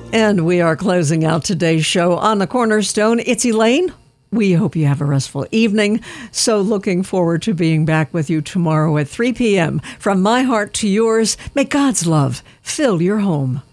And we are closing out today's show on the Cornerstone. It's Elaine. We hope you have a restful evening. So looking forward to being back with you tomorrow at 3 p.m. From my heart to yours, may God's love fill your home.